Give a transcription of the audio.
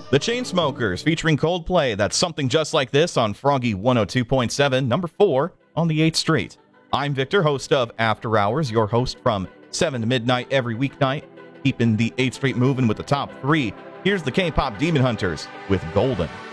The Chainsmokers featuring Coldplay. That's Something Just Like This on Froggy 102.7, number 4 on the 8th Street. I'm Victor, host of After Hours, your host from 7 to midnight every weeknight, keeping the 8th Street moving with the top 3. Here's the K-pop Demon Hunters with Golden.